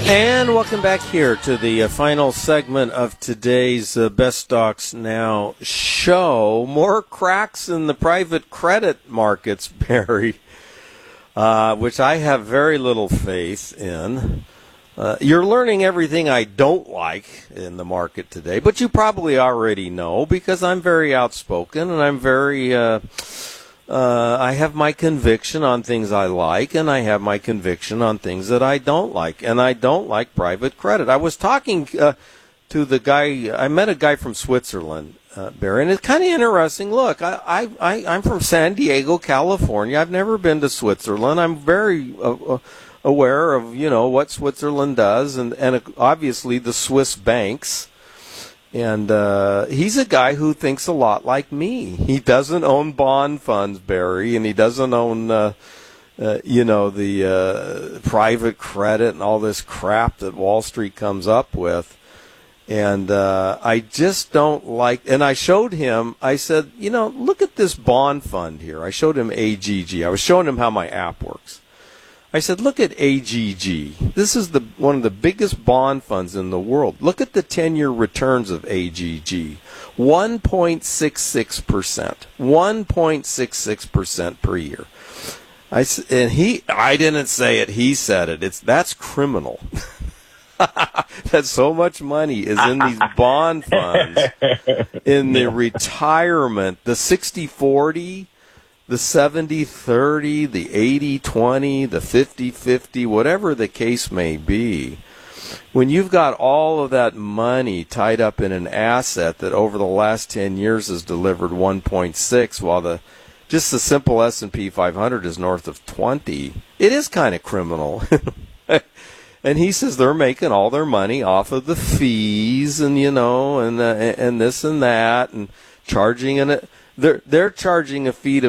And welcome back here to the final segment of today's Best Stocks Now show. More cracks in the private credit markets, Barry, which I have very little faith in. You're learning everything I don't like in the market today, but you probably already know because I'm very outspoken and I'm very... I have my conviction on things I like, and I have my conviction on things that I don't like, and I don't like private credit. I was talking to the guy, I met a guy from Switzerland, Barry, and it's kind of interesting. Look, I'm from San Diego, California. I've never been to Switzerland. I'm very aware of, what Switzerland does, and obviously the Swiss banks. And he's a guy who thinks a lot like me. He doesn't own bond funds, Barry, and he doesn't own, the private credit and all this crap that Wall Street comes up with. And I just don't like. And I showed him. I said, look at this bond fund here. I showed him AGG. I was showing him how my app works. I said, look at AGG. This is one of the biggest bond funds in the world. Look at the 10-year returns of AGG. 1.66%. 1.66% per year. I didn't say it, he said it. That's criminal. That so much money is in these bond funds, in the retirement, the 60-40, the 70-30, the 80-20, the 50-50, whatever the case may be. When you've got all of that money tied up in an asset that over the last 10 years has delivered 1.6, while just the simple S&P 500 is north of 20, it is kind of criminal. And he says they're making all their money off of the fees and, and this and that, and charging they're charging a fee to